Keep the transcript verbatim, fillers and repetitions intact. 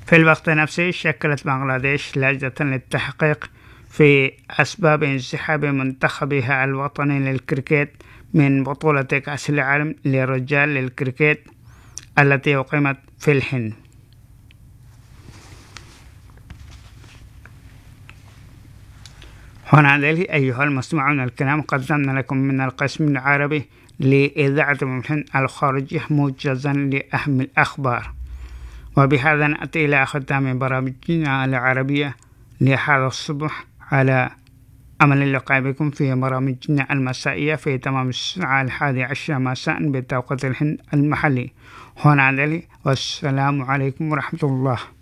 في الوقت نفسه شكلت بنغلاديش لجنة للتحقيق في أسباب انسحاب منتخبها الوطني للكريكيت من بطولة كأس العالم للرجال للكريكيت التي أقيمت في الهند. هنا ذلك أيها المستمعون الكرام قدمنا لكم من القسم العربي لإذاعة الهند الخارجية موجزا لأهم الأخبار، وبهذا نأتي إلى ختام برامجنا العربية لهذا الصبح، على أمل اللقاء بكم في برامجنا المسائية في تمام الساعة الحادي عشر مساء بتوقيت الهند المحلي. هنا ذلك والسلام عليكم ورحمة الله.